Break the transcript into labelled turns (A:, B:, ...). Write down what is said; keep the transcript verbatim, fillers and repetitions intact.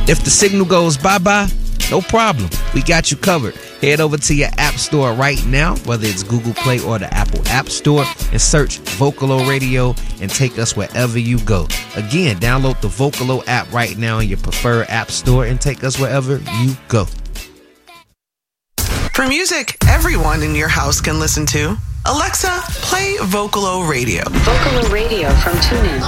A: If the signal goes bye-bye, no problem. We got you covered. Head over to your app store right now, whether it's Google Play or the Apple App Store, and search Vocalo Radio and take us wherever you go. Again, download the Vocalo app right now in your preferred app store and take us wherever you go.
B: For music everyone in your house can listen to, Alexa, play Vocalo Radio.
C: Vocalo Radio from TuneIn.